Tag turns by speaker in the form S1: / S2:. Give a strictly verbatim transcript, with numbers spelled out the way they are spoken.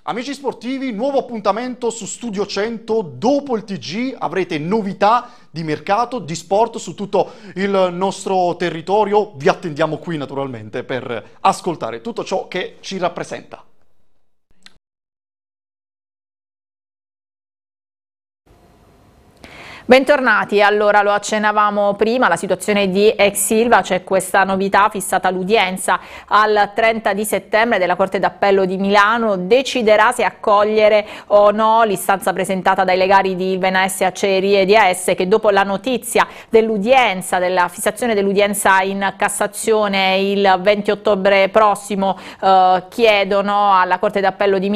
S1: Amici sportivi, nuovo appuntamento su Studio cento, dopo il T G avrete novità di mercato, di sport su tutto il nostro territorio, vi attendiamo qui naturalmente per ascoltare tutto ciò che ci rappresenta.
S2: Bentornati, allora lo accennavamo prima, la situazione di ex Silva, c'è questa novità fissata l'udienza al trenta di settembre della Corte d'Appello di Milano, deciderà se accogliere o no l'istanza presentata dai legali di Ilvena S, Acciaierie di A S, che dopo la notizia dell'udienza, della fissazione dell'udienza in Cassazione il venti ottobre prossimo, eh, chiedono alla Corte d'Appello di Milano